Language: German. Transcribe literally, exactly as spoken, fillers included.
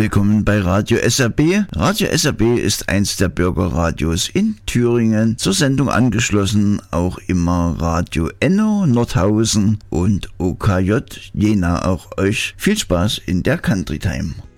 Willkommen bei Radio S R B. Radio S R B ist eins der Bürgerradios in Thüringen. Zur Sendung angeschlossen auch immer Radio Enno, Nordhausen und O K J Jena. Auch euch viel Spaß in der Country Time.